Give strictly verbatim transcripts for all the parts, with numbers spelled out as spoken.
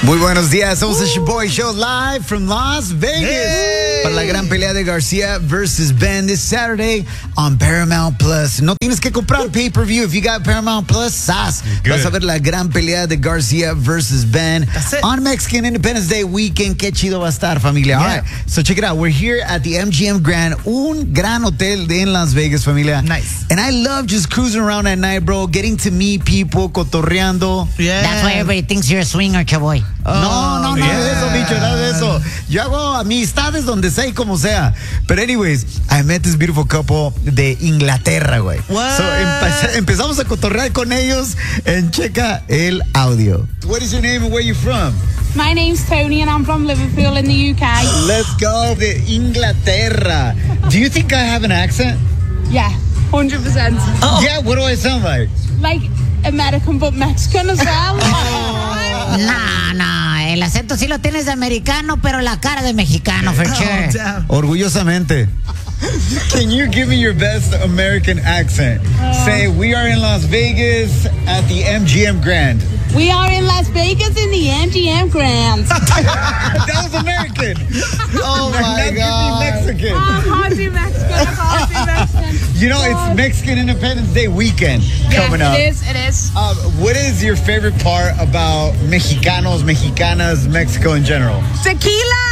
Muy buenos días, somos el Shaboy Show live from Las Vegas Hey. para la gran pelea de Garcia versus Ben this Saturday on Paramount Plus. No tienes que comprar pay-per-view. If you got Paramount Plus, sas. Good. Vas a ver la gran pelea de Garcia versus Ben That's it. on Mexican Independence Day weekend. Qué chido va a estar, familia. All Yeah. right, so check it out. We're here at the M G M Grand, un gran hotel de en Las Vegas, familia. Nice. And I love just cruising around at night, bro, getting to meet people, cotorreando. Yeah. That's why everybody thinks you're a swinger, Chaboy. No, no, nada yeah. de eso, bicho, nada de eso. Yo hago amistades donde sea y como sea. But anyways, I met this beautiful couple de Inglaterra, güey. What? So empe- empezamos a cotorrear con ellos and checa el audio. What is your name and where you from? My name's Tony and I'm from Liverpool in the U K. Let's go de Inglaterra. Do you think I have an accent? Yeah, one hundred percent. Yeah, what do I sound like? Like American but Mexican as well. No, no, el acento sí lo tienes de americano, pero la cara de mexicano, for sure. Oh, damn. Orgullosamente. Can you give me your best American accent? Say, we are in Las Vegas at the M G M Grand. We are in Las Vegas in the M G M Grand. That was American. Oh my Now God. Oh, Mexican. I can't do Mexican. I can't do Mexican. You know, it's Mexican Independence Day weekend coming yeah, up. it is, it is. Um, what is your favorite part about Mexicanos, Mexicanas, Mexico in general? Tequila!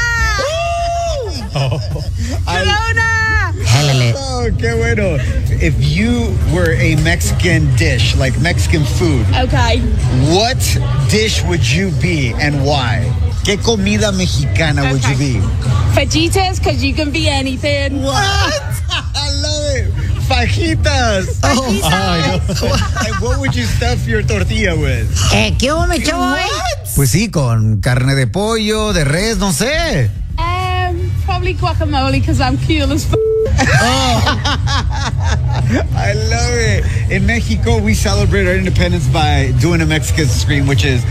I- Corona! Jálale. oh, qué bueno. If you were a Mexican dish, like Mexican food, Okay. what dish would you be and why? ¿Qué comida mexicana would you Okay. be? Fajitas, because you can be anything. What? I love it. Fajitas. Fajitas. And what would you stuff your tortilla with? Eh, ¿Qué hubo, mi Chaboy? Pues sí, con carne de pollo, de res, no sé. Um, probably guacamole, because I'm cool as f***. I love it. In Mexico, we celebrate our independence by doing a Mexican scream, which is.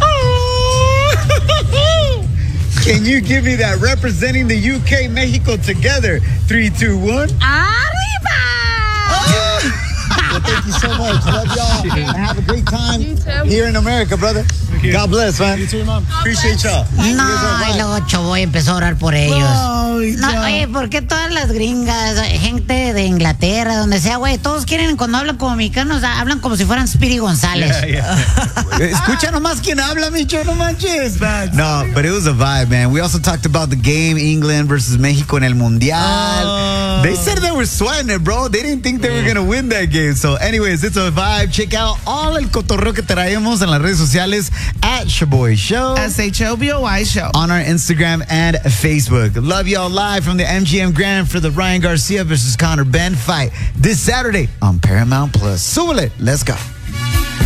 Can you give me that representing the U K, Mexico together? Three, two, one. Arriba! Well, thank you so much. Love y'all. And have a great time You too. here in America, brother. God bless, man. You too, Mom. Appreciate y'all. No, y luego Chaboy empezó a orar por ellos. Ay, No, ya. oye, ¿por qué todas las gringas, gente de Inglaterra, donde sea, güey, todos quieren, cuando hablan como mexicanos, hablan como si fueran Speedy González? Escucha nomás quién habla, Micho, no manches. No, but it was a vibe, man. We also talked about the game, England versus Mexico en el Mundial. Oh. They said they were sweating it, bro. They didn't think they were going to win that game. So anyways, it's a vibe. Check out all el cotorreo que traemos en las redes sociales at Shaboy Show. S H O B O Y show. On our Instagram and Facebook. Love y'all live from the M G M Grand for the Ryan Garcia versus Conor Ben fight this Saturday on Paramount Plus. Súbele. Let's go.